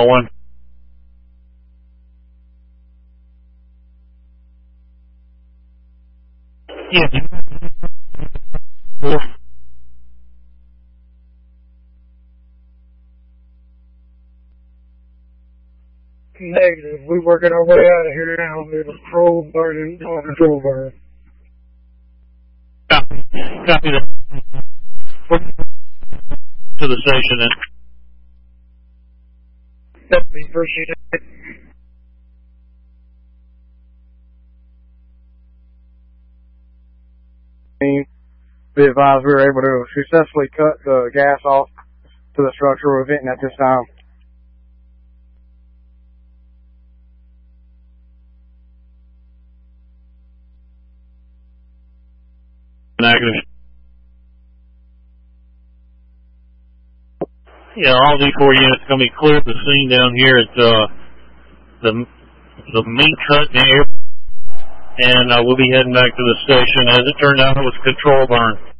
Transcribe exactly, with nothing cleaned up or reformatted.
one. Yeah. Four. Negative. We're working our way out of here now. There's a control burn and on control burn. Copy. Copy that. To the station then. Copy. Appreciate it. Be advised we were able to successfully cut the gas off to the structure we're venting at this time. Negative. Yeah, all these four units going to be clear of the scene down here at uh, the the meat hut in the air, and uh, we'll be heading back to the station. As it turned out, it was a control burn.